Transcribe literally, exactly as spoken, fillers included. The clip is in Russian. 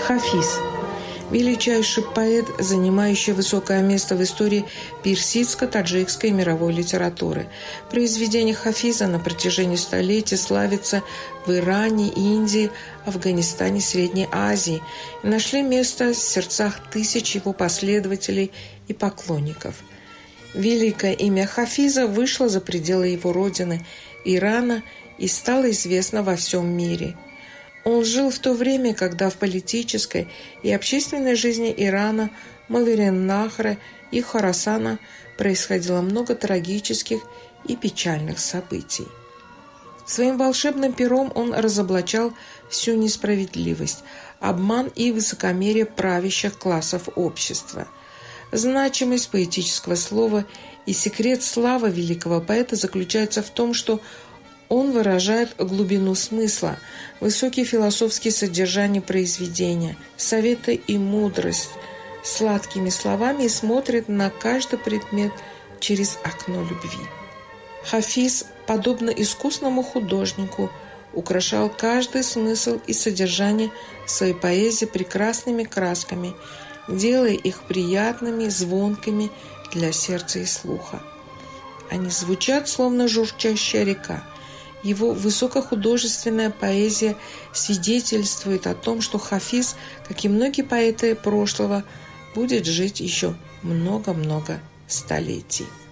Хафиз – величайший поэт, занимающий высокое место в истории персидско-таджикской и мировой литературы. Произведения Хафиза на протяжении столетий славятся в Иране, Индии, Афганистане, Средней Азии и нашли место в сердцах тысяч его последователей и поклонников. Великое имя Хафиза вышло за пределы его родины, Ирана, и стало известно во всем мире. Он жил в то время, когда в политической и общественной жизни Ирана, Мавареннахра и Хорасана происходило много трагических и печальных событий. Своим волшебным пером он разоблачал всю несправедливость, обман и высокомерие правящих классов общества. Значимость поэтического слова и секрет славы великого поэта заключается в том, что он выражает глубину смысла, высокие философские содержания произведения, советы и мудрость сладкими словами и смотрит на каждый предмет через окно любви. Хафиз, подобно искусному художнику, украшал каждый смысл и содержание своей поэзии прекрасными красками, делая их приятными, звонкими для сердца и слуха. Они звучат, словно журчащая река. Его высокохудожественная поэзия свидетельствует о том, что Хафиз, как и многие поэты прошлого, будет жить еще много-много столетий.